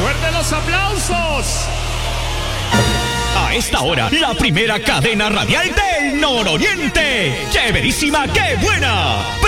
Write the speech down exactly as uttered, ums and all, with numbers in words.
¡Fuerte los aplausos! A esta hora, la primera cadena radial del Nororiente. ¡Chéverísima, qué buena!